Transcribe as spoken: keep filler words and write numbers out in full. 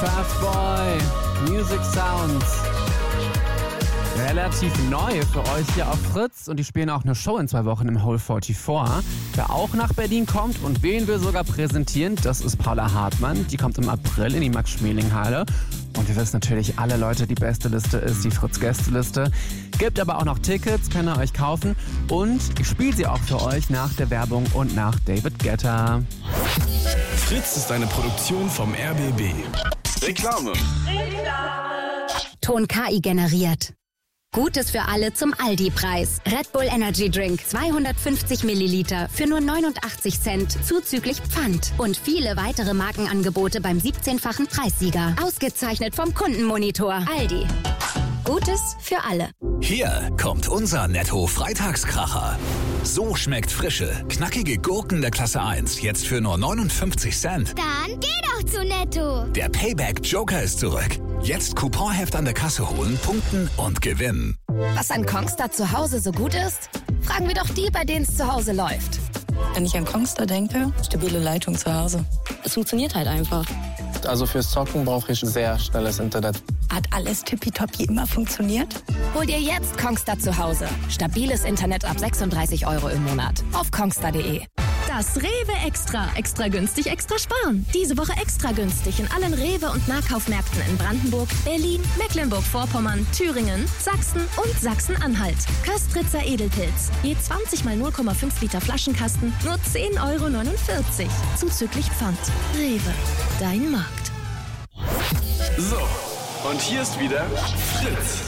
Fastboy, Music Sounds. Relativ neu für euch hier auf Fritz und die spielen auch eine Show in zwei Wochen im Hole vierundvierzig. Wer auch nach Berlin kommt und wen wir sogar präsentieren, das ist Paula Hartmann. Die kommt im April in die Max-Schmeling-Halle. Und wir wissen natürlich alle Leute, die beste Liste ist die Fritz-Gästeliste. Gibt aber auch noch Tickets, könnt ihr euch kaufen. Und ich spiele sie auch für euch nach der Werbung und nach David Guetta. Fritz ist eine Produktion vom R B B. Reklame. Ton K I generiert. Gutes für alle zum Aldi-Preis. Red Bull Energy Drink zweihundertfünfzig Milliliter für nur neunundachtzig Cent zuzüglich Pfand. Und viele weitere Markenangebote beim siebzehnfachen Preissieger. Ausgezeichnet vom Kundenmonitor. Aldi. Gutes für alle. Hier kommt unser Netto-Freitagskracher. So schmeckt frische, knackige Gurken der Klasse eins jetzt für nur neunundfünfzig Cent. Dann geh doch zu Netto. Der Payback-Joker ist zurück. Jetzt Couponheft an der Kasse holen, punkten und gewinnen. Was an Kongstar zu Hause so gut ist? Fragen wir doch die, bei denen es zu Hause läuft. Wenn ich an Kongstar denke, stabile Leitung zu Hause. Es funktioniert halt einfach. Also fürs Zocken brauche ich sehr schnelles Internet. Hat alles tippitoppi immer funktioniert? Hol dir jetzt Kongstar zu Hause. Stabiles Internet ab sechsunddreißig Euro im Monat. Auf kongstar punkt de. Das Rewe Extra. Extra günstig, extra sparen. Diese Woche extra günstig in allen Rewe- und Nahkaufmärkten in Brandenburg, Berlin, Mecklenburg-Vorpommern, Thüringen, Sachsen und Sachsen-Anhalt. Köstritzer Edelpilz. Je zwanzig mal null Komma fünf Liter Flaschenkasten, nur zehn Euro neunundvierzig. Zuzüglich Pfand. Rewe. Dein Markt. So, und hier ist wieder Fritz.